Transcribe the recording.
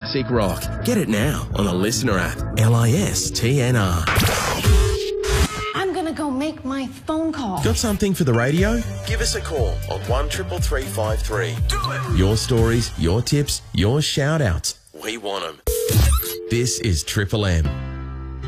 classic rock. Get it now on the Listener app. LISTNR. I'm going to go make my phone call. Got something for the radio? Give us a call on 133353. Do it! Your stories, your tips, your shout-outs. We want them. This is Triple M.